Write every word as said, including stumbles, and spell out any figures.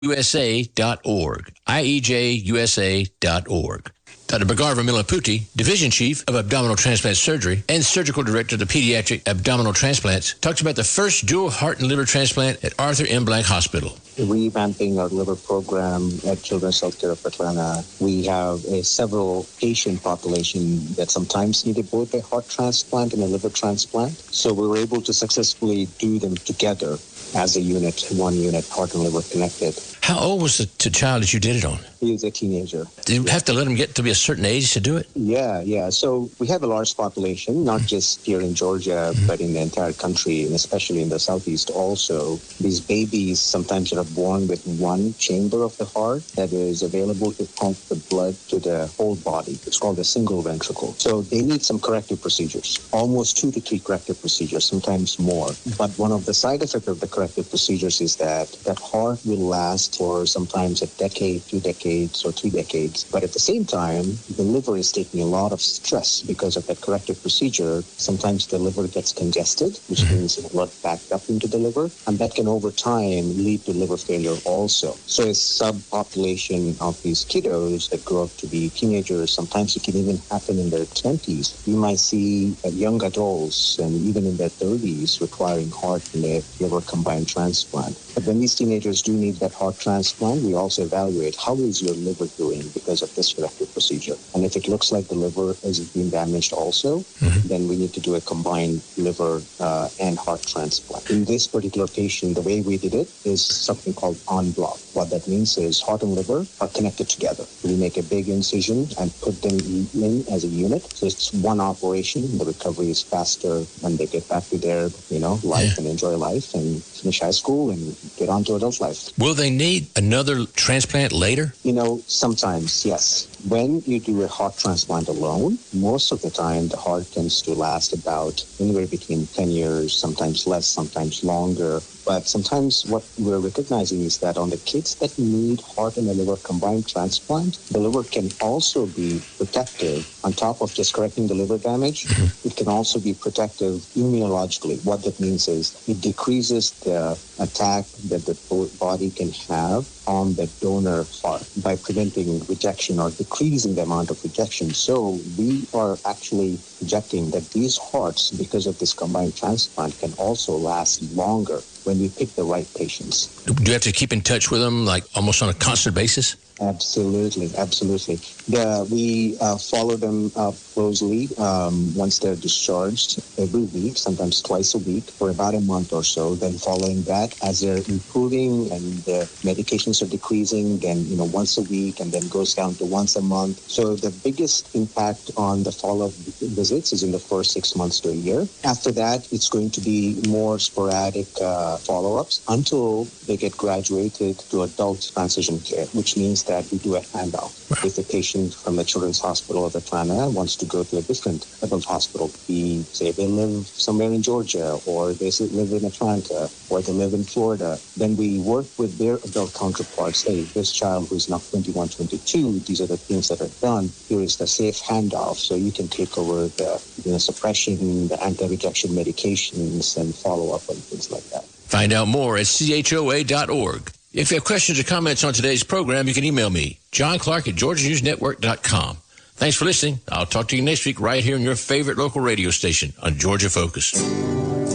U S A dot org. I E J U S A dot org. Doctor Bhargava Millapati, Division Chief of Abdominal Transplant Surgery and Surgical Director of the Pediatric Abdominal Transplants, talks about the first dual heart and liver transplant at Arthur M. Blank Hospital. Revamping our liver program at Children's Healthcare of Atlanta, we have a several patient population that sometimes needed both a heart transplant and a liver transplant. So we were able to successfully do them together as a unit, one unit, heart and liver connected. How old was the, the child that you did it on? He was a teenager. Did you have to let him get to be a certain age to do it? Yeah, yeah. So we have a large population, not just here in Georgia, but in the entire country, and especially in the Southeast also. These babies sometimes are born with one chamber of the heart that is available to pump the blood to the whole body. It's called a single ventricle. So they need some corrective procedures, almost two to three corrective procedures, sometimes more. But one of the side effects of the corrective procedures is that that heart will last for sometimes a decade, two decades, or three decades. But at the same time, the liver is taking a lot of stress because of that corrective procedure. Sometimes the liver gets congested, which means blood backed up into the liver, and that can over time lead to liver failure also. So a subpopulation of these kiddos that grow up to be teenagers, sometimes it can even happen in their twenties. You might see uh, young adults and even in their thirties requiring heart and liver combined transplant. But when these teenagers do need that heart transplant, we also evaluate how is your liver doing because of this corrective procedure. And if it looks like the liver is being damaged also, mm-hmm. then we need to do a combined liver uh, and heart transplant. In this particular patient, the way we did it is something called en bloc. What that means is heart and liver are connected together. We make a big incision and put them in as a unit. So it's one operation. The recovery is faster when they get back to their, you know, life yeah. and enjoy life and finish high school and get on to adult life. Will they need another transplant later? You know, sometimes, yes. When you do a heart transplant alone, most of the time the heart tends to last about anywhere between ten years, sometimes less, sometimes longer. But sometimes what we're recognizing is that on the kids that need heart and a liver combined transplant, the liver can also be protective. On top of just correcting the liver damage, mm-hmm. it can also be protective immunologically. What that means is it decreases the attack that the body can have on the donor heart by preventing rejection or decreasing the amount of rejection. So we are actually projecting that these hearts, because of this combined transplant, can also last longer when we pick the right patients. Do you have to keep in touch with them, like almost on a constant basis? Absolutely, absolutely. The, we uh, follow them up closely um, once they're discharged every week, sometimes twice a week for about a month or so. Then following that, as they're improving and the medications are decreasing, then, you know, once a week and then goes down to once a month. So the biggest impact on the follow-up visits is in the first six months to a year. After that, it's going to be more sporadic uh, follow-ups until they get graduated to adult transition care, which means that we do a handoff. If the patient from the Children's Hospital of Atlanta wants to go to a different adult hospital, we say they live somewhere in Georgia, or they live in Atlanta, or they live in Florida, then we work with their adult counterparts. Hey, this child who's now twenty-one, twenty-two, these are the things that are done. Here is the safe handoff, so you can take over the, you know, suppression, the anti-rejection medications, and follow up on things like that. Find out more at C H O A dot org. If you have questions or comments on today's program, you can email me, John Clark at Georgia News Network dot com. Thanks for listening. I'll talk to you next week right here on your favorite local radio station on Georgia Focus.